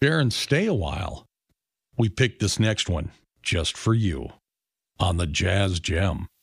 share and stay a while. We picked this next one just for you on the Jazz Gem.